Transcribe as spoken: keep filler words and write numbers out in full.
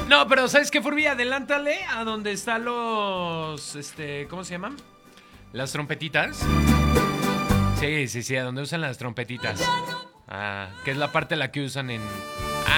No, pero ¿sabes qué, Furby? Adelántale a donde están los, este, ¿cómo se llaman? Las trompetitas. Sí, sí, sí, a donde usan las trompetitas. Ah, que es la parte la que usan en...